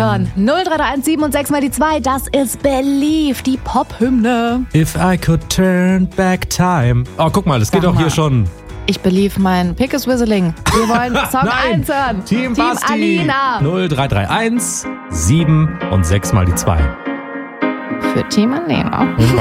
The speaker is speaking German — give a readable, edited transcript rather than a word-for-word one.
hören. 0331 7 und 6 mal die 2, das ist Believe, die Pop-Hymne. If I could turn back time. Oh, guck mal, das geht doch hier schon. Ich believe, mein Pick is Whistling. Wir wollen Song 1 hören. Team Basti. Alina. 0331 7 und 6 mal die 2. Für Team Alina.